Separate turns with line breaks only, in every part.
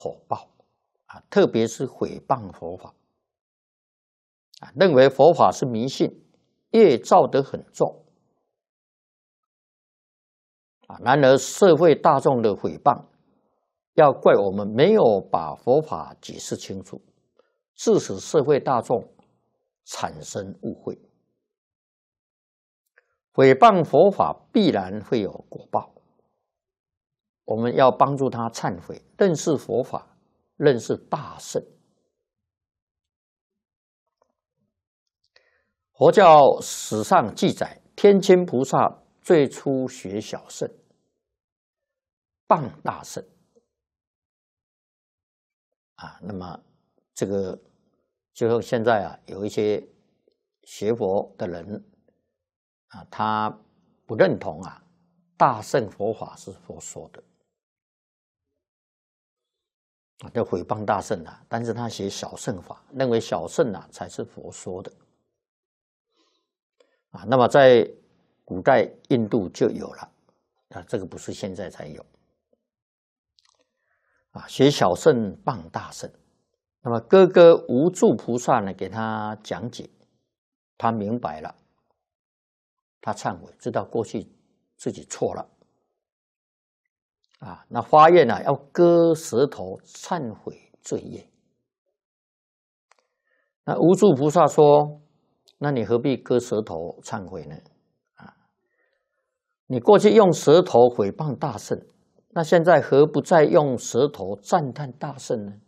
火爆特别是毁谤佛法认为佛法是迷信，业造得很重然而社会大众的毁谤，要怪我们没有把佛法解释清楚，致使社会大众产生误会。毁谤佛法必然会有果报，我们要帮助他忏悔，认识佛法，认识大圣。佛教史上记载，天亲菩萨最初学小圣，谤大圣那么这个就像现在有一些学佛的人他不认同大乘佛法是佛说的就毁谤大乘但是他学小乘法，认为小乘才是佛说的那么在古代印度就有了这个不是现在才有学小乘谤大乘。那么哥哥无住菩萨呢给他讲解，他明白了，他忏悔，知道过去自己错了那发愿要割舌头忏悔罪业。那无住菩萨说，那你何必割舌头忏悔呢你过去用舌头毁谤大圣，那现在何不再用舌头赞叹大圣呢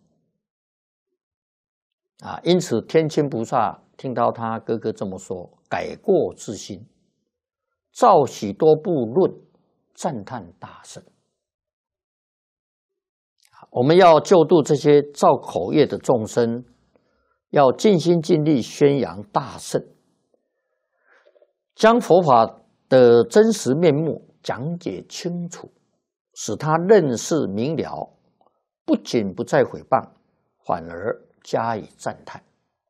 因此天亲菩萨听到他哥哥这么说，改过自新，造许多部论赞叹大圣。我们要救度这些造口业的众生，要尽心尽力宣扬大圣，将佛法的真实面目讲解清楚，使他认识明了，不仅不再毁谤，反而加以赞叹。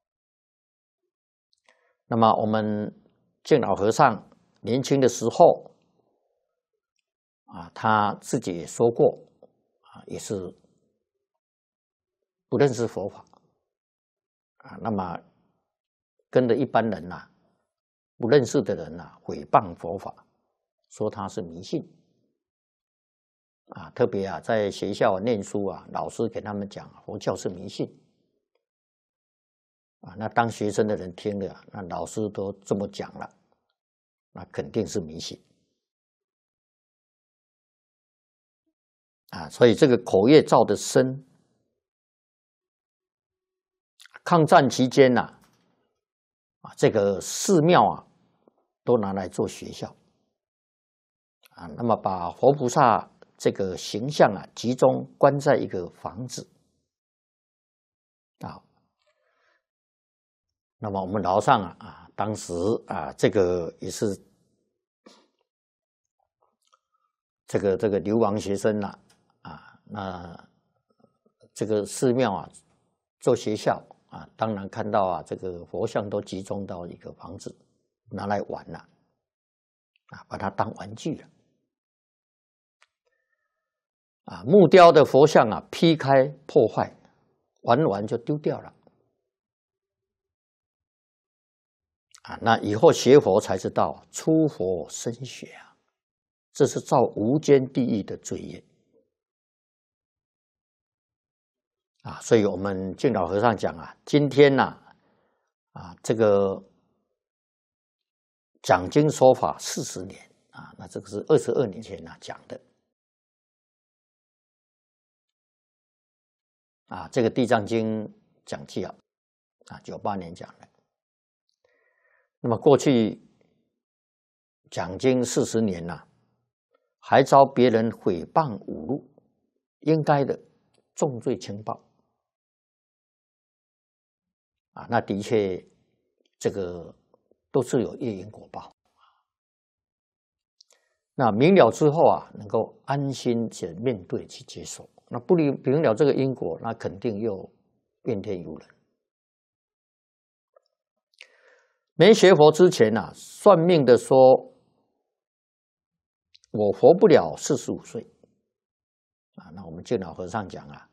那么我们净老和尚年轻的时候他自己也说过也是不认识佛法那么跟着一般人不认识的人毁谤佛法，说他是迷信特别在学校念书老师给他们讲佛教是迷信那当学生的人听了，那老师都这么讲了，那肯定是迷信所以这个口业造得深。抗战期间这个寺庙都拿来做学校那么把佛菩萨这个形象集中关在一个房子那么我们老上当时这个也是这个流亡学生那这个寺庙做学校当然看到这个佛像都集中到一个房子拿来玩了把它当玩具了木雕的佛像劈开破坏，玩完就丢掉了那以后学佛才知道出佛身血这是造无间地狱的罪业所以我们净老和尚讲今天这个讲经说法40年那这个是22年前讲的这个地藏经讲记98年讲的。那么过去讲经40年还遭别人毁谤侮辱，应该的重罪轻报那的确这个都是有业因果报那明了之后能够安心去面对去接受，那不明了这个因果，那肯定又怨天尤人。没学佛之前算命的说我活不了45岁那我们净老和尚讲